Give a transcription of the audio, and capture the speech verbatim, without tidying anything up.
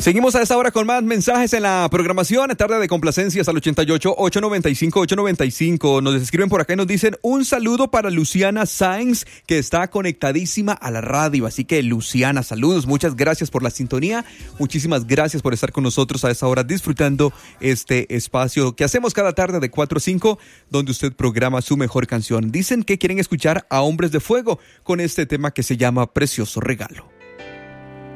Seguimos a esta hora con más mensajes en la programación. Tarde de complacencias al ochenta y ocho, ocho noventa y cinco, ocho noventa y cinco. Nos escriben por acá y nos dicen un saludo para Luciana Sáenz, que está conectadísima a la radio. Así que, Luciana, saludos. Muchas gracias por la sintonía. Muchísimas gracias por estar con nosotros a esta hora disfrutando este espacio que hacemos cada tarde de cuatro a cinco, donde usted programa su mejor canción. Dicen que quieren escuchar a Hombres de Fuego con este tema que se llama Precioso Regalo.